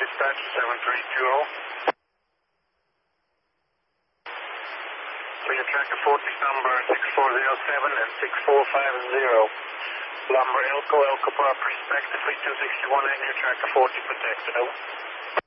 dispatch 7320. Clear tracker 40 number 6407 and 6450. Lumber Elko, Elko Park respectively, 261 and your tracker 40 protected, over.